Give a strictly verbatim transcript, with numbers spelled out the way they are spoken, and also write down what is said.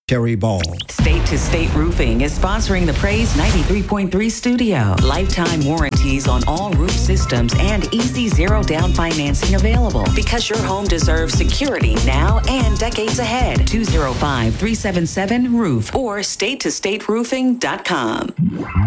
Terry Ball. State to State Roofing is sponsoring the Praise ninety-three point three studio. Lifetime warranties on all roof systems and easy zero down financing available because your home deserves security now and decades ahead. two oh five, three seven seven, roof or state to state roofing dot com.